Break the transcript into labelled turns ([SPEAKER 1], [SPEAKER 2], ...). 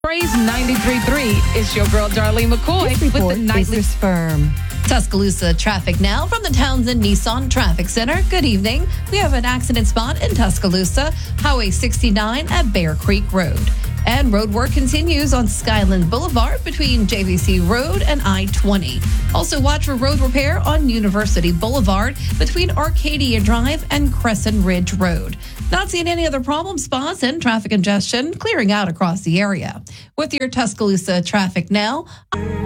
[SPEAKER 1] Praise 93.3. It's your girl, Darlene McCoy,
[SPEAKER 2] This
[SPEAKER 1] with the
[SPEAKER 2] report
[SPEAKER 1] nightly
[SPEAKER 2] is firm.
[SPEAKER 3] Tuscaloosa traffic now from the Townsend Nissan Traffic Center. Good evening. We have an accident spot in Tuscaloosa, Highway 69 at Bear Creek Road. And road work continues on Skyland Boulevard between JVC Road and I-20. Also watch for road repair on University Boulevard between Arcadia Drive and Crescent Ridge Road. Not seeing any other problem spots and traffic congestion clearing out across the area. With your Tuscaloosa traffic now,